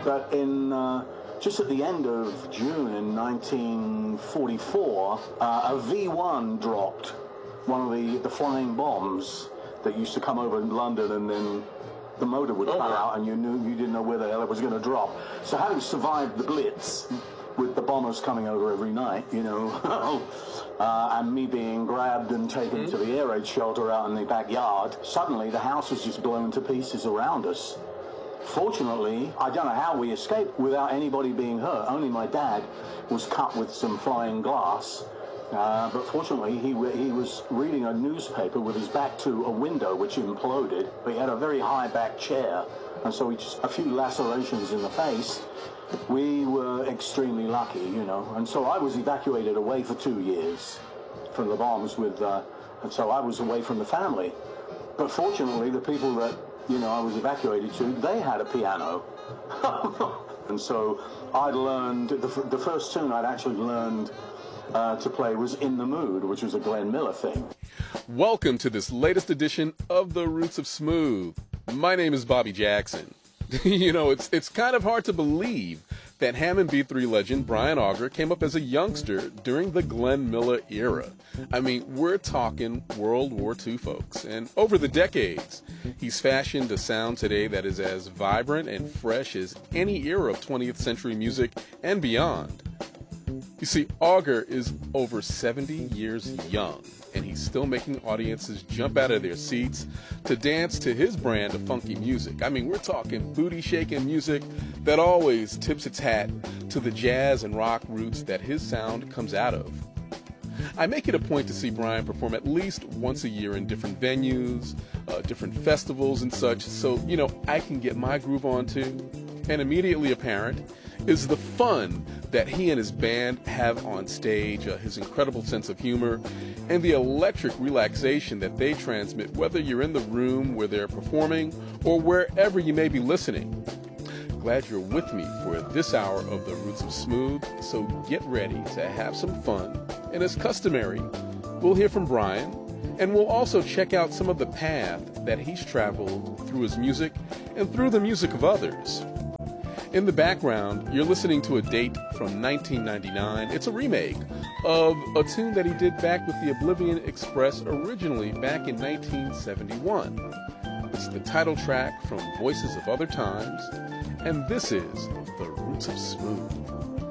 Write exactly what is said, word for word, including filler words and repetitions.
that in uh, just at the end of June in nineteen forty-four, uh, a V one dropped, one of the, the flying bombs that used to come over in London, and then the motor would oh, cut wow. out and you knew you didn't know where the hell it was going to drop. So having survived the Blitz, with the bombers coming over every night, you know, uh, and me being grabbed and taken mm-hmm. to the air raid shelter out in the backyard, suddenly the house was just blown to pieces around us. Fortunately, I don't know how we escaped without anybody being hurt. Only my dad was cut with some flying glass. Uh, but fortunately, he he was reading a newspaper with his back to a window which imploded. But he had a very high back chair, and so he just a few lacerations in the face. We were extremely lucky, you know, and so I was evacuated away for two years from the bombs with, uh, and so I was away from the family. But fortunately, the people that, you know, I was evacuated to, they had a piano. And so I'd learned, the, the first tune I'd actually learned uh, to play was In the Mood, which was a Glenn Miller thing. Welcome to this latest edition of The Roots of Smooth. My name is Bobby Jackson. You know, it's it's kind of hard to believe that Hammond B three legend Brian Auger came up as a youngster during the Glenn Miller era. I mean, we're talking World War Two, folks. And over the decades, he's fashioned a sound today that is as vibrant and fresh as any era of twentieth century music and beyond. You see, Auger is over seventy years young, and he's still making audiences jump out of their seats to dance to his brand of funky music. I mean, we're talking booty-shaking music that always tips its hat to the jazz and rock roots that his sound comes out of. I make it a point to see Brian perform at least once a year in different venues, uh, different festivals and such, so, you know, I can get my groove on too. And immediately apparent is the fun that he and his band have on stage, uh, his incredible sense of humor, and the electric relaxation that they transmit, whether you're in the room where they're performing or wherever you may be listening. Glad you're with me for this hour of The Roots of Smooth, so get ready to have some fun. And as customary, we'll hear from Brian, and we'll also check out some of the path that he's traveled through his music and through the music of others. In the background, you're listening to a date from nineteen ninety-nine. It's a remake of a tune that he did back with the Oblivion Express originally back in nineteen seventy-one. It's the title track from Voices of Other Times, and this is The Roots of Smooth.